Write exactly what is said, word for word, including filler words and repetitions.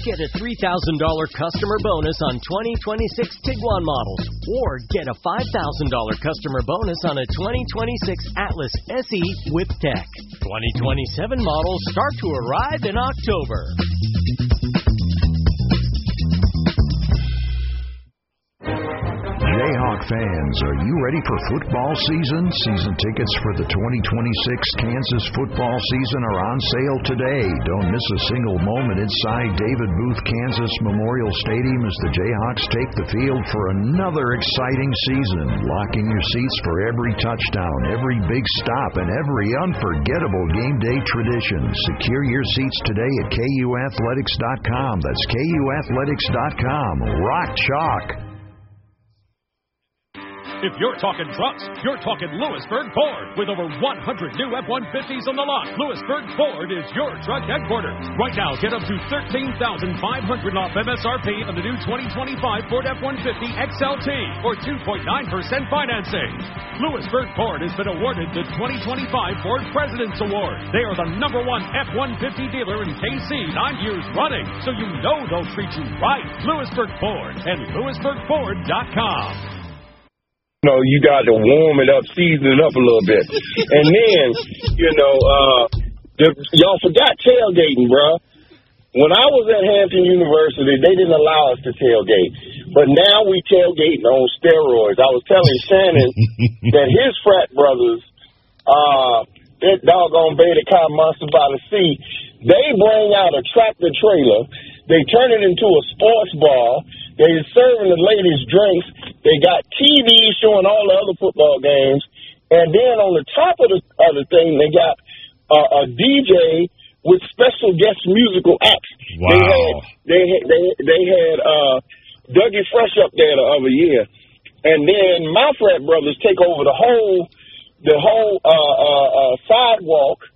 Get a three thousand dollars customer bonus on twenty twenty-six Tiguan models, or get a five thousand dollars customer bonus on a twenty twenty-six Atlas S E with tech. twenty twenty-seven models start to arrive in October. Jayhawk fans, are you ready for football season? Season tickets for the twenty twenty-six Kansas football season are on sale today. Don't miss a single moment inside David Booth Kansas Memorial Stadium as the Jayhawks take the field for another exciting season. Lock in your seats for every touchdown, every big stop, and every unforgettable game day tradition. Secure your seats today at K U athletics dot com. That's K U athletics dot com. Rock Chalk. If you're talking trucks, you're talking Lewisburg Ford. With over one hundred new F one fifties on the lot, Lewisburg Ford is your truck headquarters. Right now, get up to thirteen thousand five hundred dollars off M S R P on the new twenty twenty-five Ford F one fifty X L T or two point nine percent financing. Lewisburg Ford has been awarded the twenty twenty-five Ford President's Award. They are the number one F one fifty dealer in K C nine years running, so you know they'll treat you right. Lewisburg Ford and Lewisburg Ford dot com. You know, you got to warm it up, season it up a little bit. And then, you know, uh, the, y'all forgot tailgating, bro. When I was at Hampton University, they didn't allow us to tailgate. But now we tailgating on steroids. I was telling Shannon that his frat brothers, uh, that doggone Beta Chi Monster by the Sea, they bring out a tractor trailer. They turn it into a sports bar. They're serving the ladies drinks. They got T V showing all the other football games. And then on the top of the, of the thing, they got uh, a D J with special guest musical acts. Wow. They had, they had, they, they had uh, Dougie Fresh up there the other year. And then my frat brothers take over the whole, the whole uh, uh, uh, sidewalk.